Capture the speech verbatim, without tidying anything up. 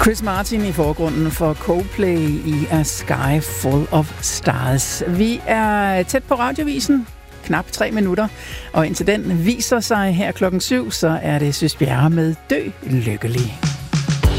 Chris Martin i forgrunden for Coldplay i A Sky Full of Stars. Vi er tæt på radiovisen, knap tre minutter, og indtil den viser sig her klokken syv, så er det Søs Bjerre med Dø Lykkelig.